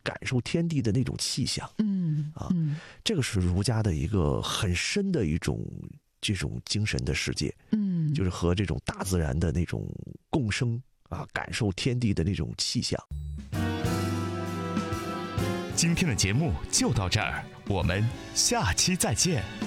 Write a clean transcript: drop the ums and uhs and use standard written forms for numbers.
感受天地的那种气象。这个是儒家的一个很深的一种这种精神的世界。就是和这种大自然的那种共生啊，感受天地的那种气象。 今天的节目就到这儿，我们下期再见。